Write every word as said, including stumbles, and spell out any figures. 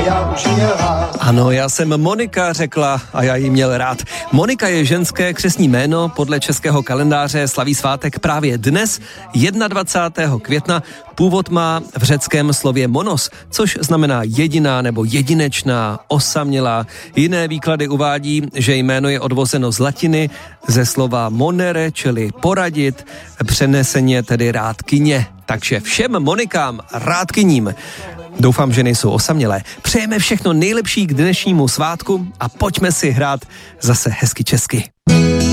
Ano, já jsem Monika, řekla a já ji měl rád. Monika je ženské křestní jméno, podle českého kalendáře slaví svátek právě dnes, dvacátého prvního května. Původ má v řeckém slově monos, což znamená jediná nebo jedinečná, osamělá. Jiné výklady uvádí, že jméno je odvozeno z latiny, ze slova monere, čili poradit, přeneseně tedy rádkyně. Takže všem Monikám, rádkyním, doufám, že nejsou osamělé, přejeme všechno nejlepší k dnešnímu svátku a pojďme si hrát zase hezky česky.